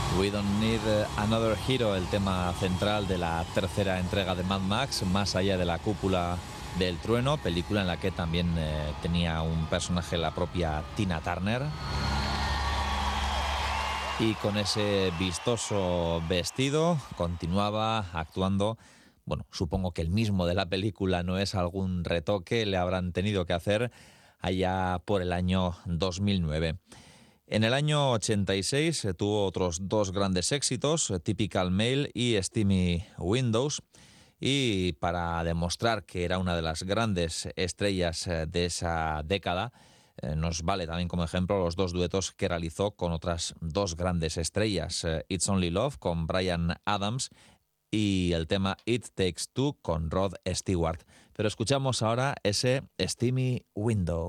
We Don't Need Another Hero, el tema central de la tercera entrega de Mad Max, Más allá de la cúpula del trueno, película en la que también tenía un personaje la propia Tina Turner. Y con ese vistoso vestido continuaba actuando. Bueno, supongo que el mismo de la película, no es algún retoque, le habrán tenido que hacer allá por el año 2009. En el año 86 tuvo otros dos grandes éxitos, Typical Male y Steamy Windows, y para demostrar que era una de las grandes estrellas de esa década, nos vale también como ejemplo los dos duetos que realizó con otras dos grandes estrellas, It's Only Love con Bryan Adams y el tema It Takes Two con Rod Stewart. Pero escuchamos ahora ese Steamy Window.